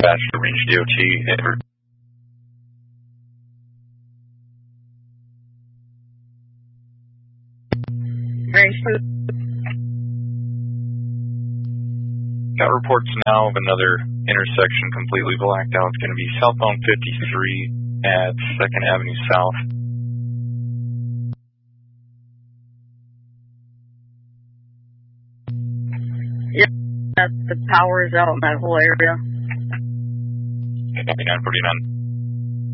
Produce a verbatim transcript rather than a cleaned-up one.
dispatch to Range D O T. Edward. Range two. Got reports now of another intersection completely blacked out. It's going to be southbound fifty-three at second Avenue South. Yeah, the power is out in that whole area. nine forty-nine.